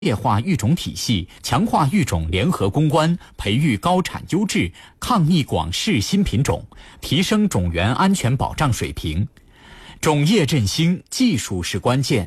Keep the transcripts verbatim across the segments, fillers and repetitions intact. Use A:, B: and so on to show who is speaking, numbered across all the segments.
A: 业化育种体系，强化育种联合攻关，培育高产优质、抗逆广适新品种，提升种源安全保障水平。种业振兴，技术是关键。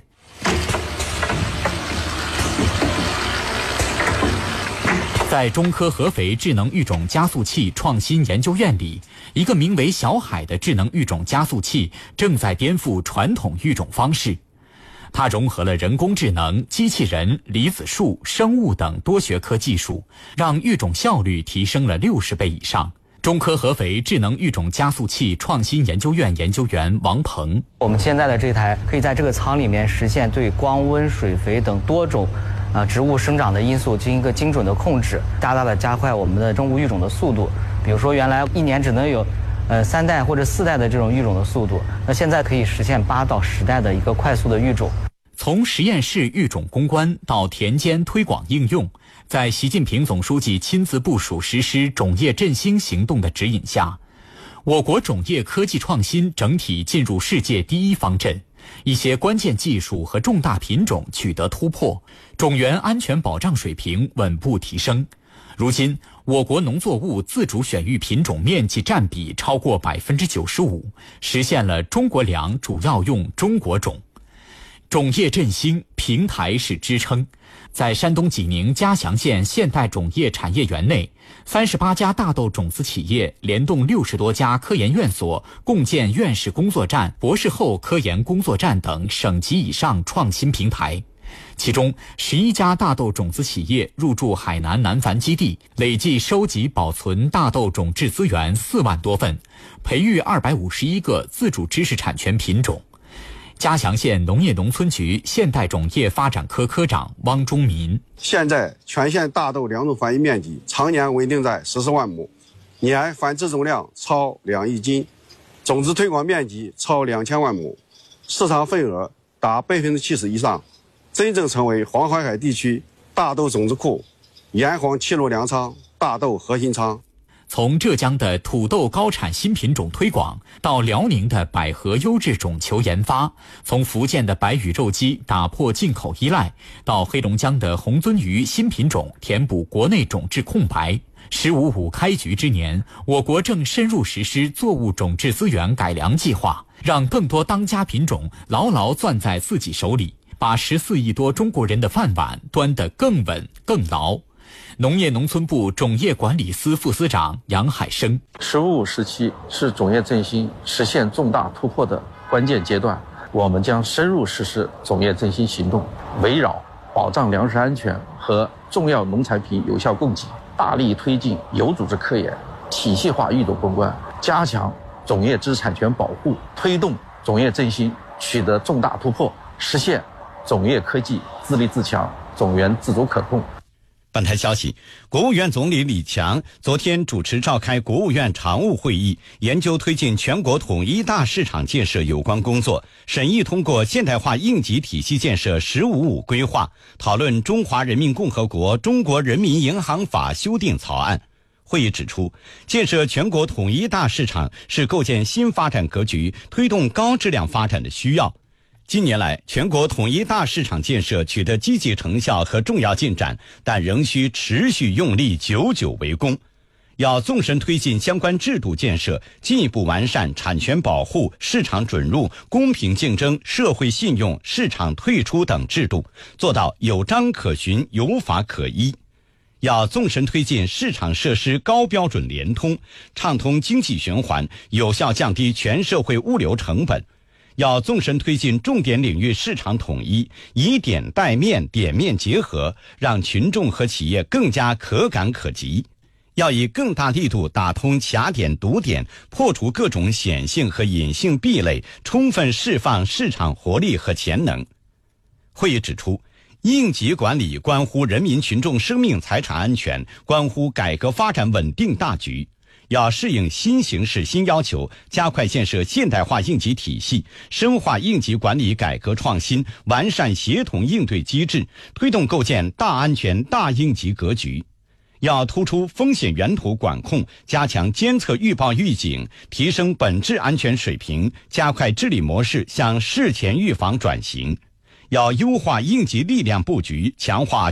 A: 在中科合肥智能育种加速器创新研究院里，一个名为小海的智能育种加速器正在颠覆传统育种方式。它融合了人工智能、机器人、离子数、生物等多学科技术，让育种效率提升了六十倍以上。中科合肥智能育种加速器创新研究院研究员王鹏：
B: 我们现在的这台可以在这个舱里面实现对光温、水肥等多种啊，植物生长的因素进行一个精准的控制，大大的加快我们的生物育种的速度。比如说，原来一年只能有，呃三代或者四代的这种育种的速度，那现在可以实现八到十代的一个快速的育种。
A: 从实验室育种攻关到田间推广应用，在习近平总书记亲自部署实施种业振兴行动的指引下，我国种业科技创新整体进入世界第一方阵。一些关键技术和重大品种取得突破，种源安全保障水平稳步提升。如今，我国农作物自主选育品种面积占比超过百分之九十五，实现了中国粮主要用中国种。种业振兴，平台是支撑。在山东济宁嘉祥县现代种业产业园内，三十八家大豆种子企业联动六十多家科研院所，共建院士工作站、博士后科研工作站等省级以上创新平台。其中，十一家大豆种子企业入驻海南南繁基地，累计收集保存大豆种质资源四万多份，培育二百五十一个自主知识产权品种。嘉祥县农业农村局现代种业发展科科长汪忠民：
C: 现在全县大豆两种繁育面积常年稳定在十四万亩，年繁殖总量超两亿斤，种子推广面积超两千万亩，市场份额达百分之七十以上，真正成为黄淮海地区大豆种子库、炎黄齐鲁粮仓大豆核心仓。
A: 从浙江的土豆高产新品种推广，到辽宁的百合优质种球研发，从福建的白羽肉鸡打破进口依赖，到黑龙江的红鳟鱼新品种填补国内种质空白。十五五开局之年，我国正深入实施作物种质资源改良计划，让更多当家品种牢牢攥在自己手里，把十四亿多中国人的饭碗端得更稳更牢。农业农村部种业管理司副司长杨海生：
D: 十五五时期是种业振兴实现重大突破的关键阶段，我们将深入实施种业振兴行动，围绕保障粮食安全和重要农产品有效供给，大力推进有组织科研、体系化育种攻关，加强种业知识产权保护，推动种业振兴取得重大突破，实现种业科技自立自强、种源自主可控。
E: 本台消息，国务院总理李强昨天主持召开国务院常务会议，研究推进全国统一大市场建设有关工作，审议通过现代化应急体系建设“十五五”规划，讨论《中华人民共和国中国人民银行法》修订草案。会议指出，建设全国统一大市场是构建新发展格局、推动高质量发展的需要。近年来，全国统一大市场建设取得积极成效和重要进展，但仍需持续用力，久久为功。要纵深推进相关制度建设，进一步完善产权保护、市场准入、公平竞争、社会信用、市场退出等制度，做到有章可循、有法可依。要纵深推进市场设施高标准联通，畅通经济循环，有效降低全社会物流成本。要纵深推进重点领域市场统一，以点带面、点面结合，让群众和企业更加可感可及。要以更大力度打通卡点堵点，破除各种显性和隐性壁垒，充分释放市场活力和潜能。会议指出，应急管理关乎人民群众生命财产安全，关乎改革发展稳定大局。要适应新形势新要求，加快建设现代化应急体系，深化应急管理改革创新，完善协同应对机制，推动构建大安全大应急格局。要突出风险源头管控，加强监测预报预警，提升本质安全水平，加快治理模式向事前预防转型。 要优化应急力量布局，强化